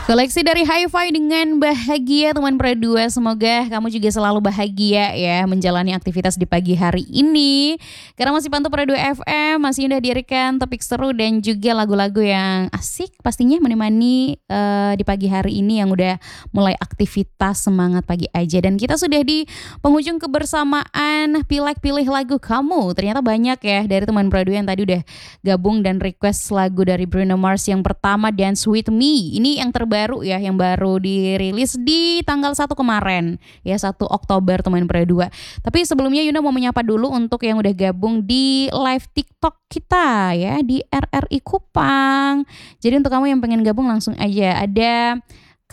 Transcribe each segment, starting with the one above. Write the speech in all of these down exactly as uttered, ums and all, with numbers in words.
Koleksi dari Hi-Fi dengan bahagia teman Pro dua. Semoga kamu juga selalu bahagia ya menjalani aktivitas di pagi hari ini. Karena masih pantau Pro dua F M, masih udah dihadirkan topik seru dan juga lagu-lagu yang asik pastinya menemani uh, di pagi hari ini yang udah mulai aktivitas semangat pagi aja. Dan kita sudah di penghujung kebersamaan pilek-pilih lagu kamu. Ternyata banyak ya dari teman Pro dua yang tadi udah gabung dan request lagu dari Bruno Mars. Yang pertama Dance With Me. Ini yang terbaru baru ya, yang baru dirilis di tanggal satu kemarin ya, satu Oktober teman Pro dua. Tapi sebelumnya Yunda mau menyapa dulu untuk yang udah gabung di live TikTok kita ya di R R I Kupang. Jadi untuk kamu yang pengen gabung langsung aja. Ada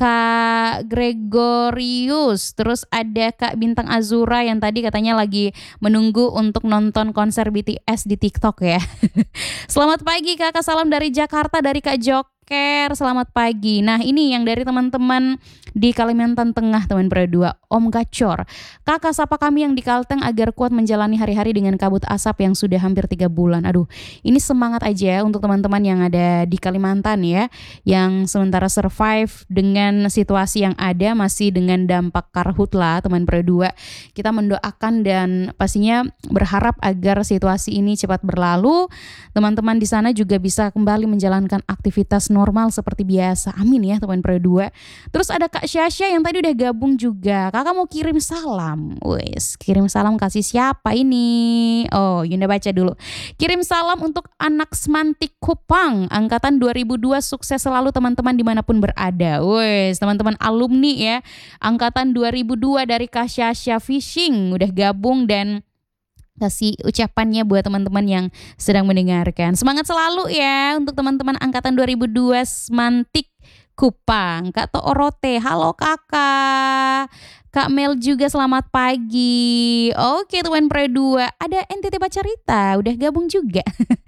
Kak Gregorius, terus ada Kak Bintang Azura yang tadi katanya lagi menunggu untuk nonton konser B T S di TikTok ya. Selamat pagi Kakak, salam dari Jakarta dari Kak Jok. Selamat pagi. Nah ini yang dari teman-teman di Kalimantan Tengah teman Pro dua, Om Gacor. Kakak sapa kami yang di Kalteng agar kuat menjalani hari-hari dengan kabut asap yang sudah hampir tiga bulan. Aduh, ini semangat aja untuk teman-teman yang ada di Kalimantan ya, yang sementara survive dengan situasi yang ada, masih dengan dampak karhutla teman Pro dua. Kita mendoakan dan pastinya berharap agar situasi ini cepat berlalu. Teman-teman di sana juga bisa kembali menjalankan aktivitas normal seperti biasa. Amin ya teman Pro dua. Terus ada Kak Syasha yang tadi udah gabung juga. Kakak mau kirim salam. Wes, kirim salam kasih siapa ini? Oh, Yunda baca dulu. Kirim salam untuk anak Semantik Kupang angkatan dua ribu dua, sukses selalu teman-teman dimanapun berada. Wes, teman-teman alumni ya angkatan dua ribu dua dari Kak Syasha Fishing udah gabung dan kasih ucapannya buat teman-teman yang sedang mendengarkan. Semangat selalu ya untuk teman-teman angkatan dua ribu dua Semantik Kupang. Kak Toorote, halo kakak. Kak Mel juga selamat pagi. Oke teman Pro dua, ada N T T Bacarita udah gabung juga.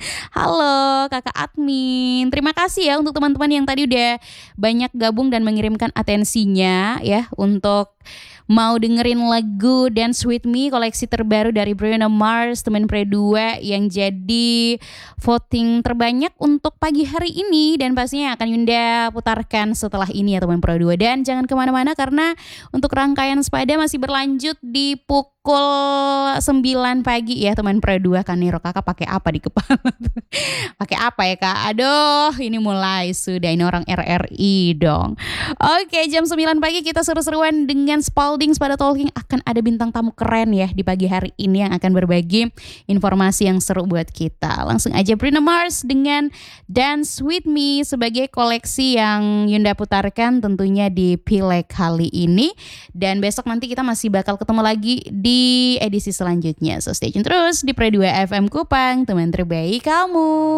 Halo kakak admin. Terima kasih ya untuk teman-teman yang tadi udah banyak gabung dan mengirimkan atensinya ya untuk mau dengerin lagu Dance With Me, koleksi terbaru dari Bruno Mars teman Pro dua yang jadi voting terbanyak untuk pagi hari ini dan pastinya akan Yunda putarkan setelah ini ya teman Pro dua. Dan jangan kemana-mana karena untuk rangkaian Sepada masih berlanjut di pukul sembilan pagi ya teman Pro dua. Kan Nero kakak pakai apa di kepala? Pakai apa ya kak? Aduh ini mulai sudah, ini orang R R I dong. Oke jam sembilan pagi kita seru-seruan dengan Spalding Sepada Talking. Akan ada bintang tamu keren ya di pagi hari ini yang akan berbagi informasi yang seru buat kita. Langsung aja Bruno Mars dengan Dance With Me sebagai koleksi yang Yunda putarkan tentunya di Pileg kali ini. Dan besok nanti kita masih bakal ketemu lagi di edisi selanjutnya. So stay tune terus di Pro dua F M Kupang, teman terbaik kamu.